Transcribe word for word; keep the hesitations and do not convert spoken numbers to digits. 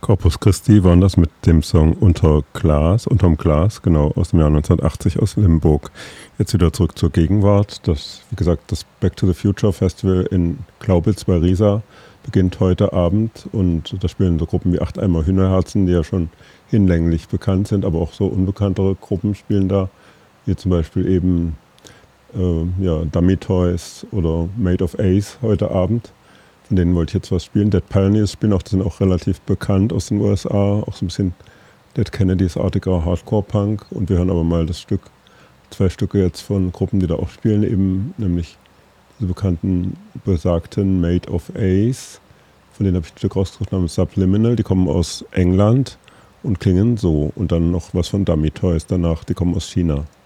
Corpus Christi waren das mit dem Song Unter Glas, Unterm Glas, genau, aus dem Jahr neunzehnhundertachtzig aus Limburg. Jetzt wieder zurück zur Gegenwart. Das, wie gesagt, das Back to the Future Festival in Glaubitz bei Riesa beginnt heute Abend und da spielen so Gruppen wie Acht Eimer Hühnerherzen, die ja schon hinlänglich bekannt sind, aber auch so unbekanntere Gruppen spielen da, wie zum Beispiel eben äh, ja, Dummy Toys oder Made of Ace heute Abend. Von denen wollte ich jetzt was spielen. Dead Pioneers spielen auch, die sind auch relativ bekannt aus den U S A, auch so ein bisschen Dead Kennedys-artiger Hardcore-Punk. Und wir hören aber mal das Stück, zwei Stücke jetzt von Gruppen, die da auch spielen, eben nämlich diese bekannten, besagten Made of Ace. Von denen habe ich ein Stück rausgesucht namens Subliminal. Die kommen aus England und klingen so. Und dann noch was von Dummy Toys danach, die kommen aus China.